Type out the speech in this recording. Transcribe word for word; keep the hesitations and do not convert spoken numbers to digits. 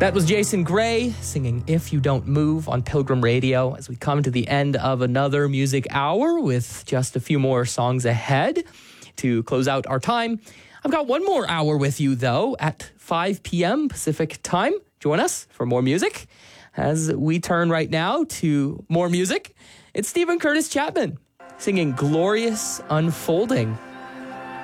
That was Jason Gray singing If You Don't Move on Pilgrim Radio as we come to the end of another music hour with just a few more songs ahead to close out our time. I've got one more hour with you, though, at five p.m. Pacific time. Join us for more music. As we turn right now to more music, it's Stephen Curtis Chapman singing Glorious Unfolding.